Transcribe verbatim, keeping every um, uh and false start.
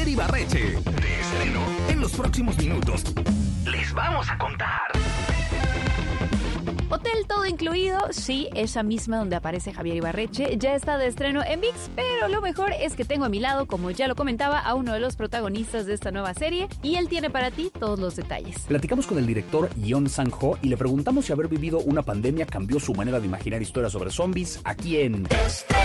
Javier Ibarreche. De estreno en los próximos minutos. Les vamos a contar. Hotel todo incluido, sí, esa misma donde aparece Javier Ibarreche, ya está de estreno en ViX, pero lo mejor es que tengo a mi lado, como ya lo comentaba, a uno de los protagonistas de esta nueva serie, y él tiene para ti todos los detalles. Platicamos con el director Yeon Sang-ho y le preguntamos si haber vivido una pandemia cambió su manera de imaginar historias sobre zombies aquí en...